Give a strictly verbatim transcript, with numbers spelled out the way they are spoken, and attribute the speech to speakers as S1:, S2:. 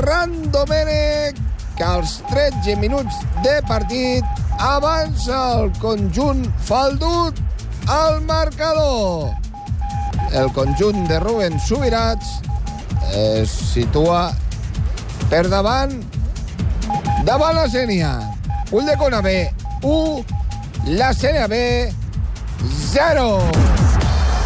S1: Ferran Domènech, que als tretze minuts de partit avança el conjunt faldut al marcador. El conjunt de Rubén Subirats es situa per davant davant la Sénia. Ulldecona B, u, la Sénia B, zero.